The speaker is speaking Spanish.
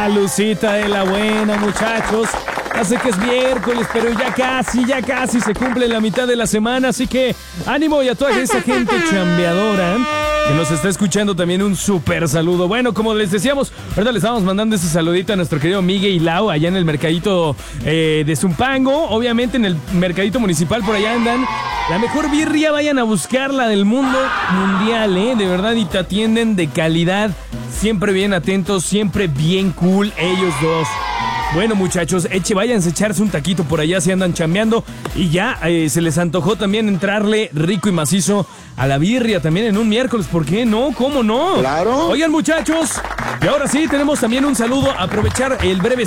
Salucita de la buena, muchachos. Hace que es miércoles, pero ya casi se cumple la mitad de la semana, así que ánimo y a toda esa gente chambeadora que nos está escuchando también un súper saludo. Bueno, como les decíamos, ahorita le estábamos mandando ese saludito a nuestro querido Miguel y Lau allá en el mercadito de Zumpango. Obviamente en el mercadito municipal por allá andan. La mejor birria, vayan a buscarla del mundo mundial, de verdad, y te atienden de calidad. Siempre bien atentos, siempre bien cool ellos dos. Bueno, muchachos, váyanse a echarse un taquito por allá si andan chambeando. Y ya se les antojó también entrarle rico y macizo a la birria también en un miércoles. ¿Por qué no? ¿Cómo no? Claro. Oigan, muchachos, y ahora sí, tenemos también un saludo. Aprovechar el breve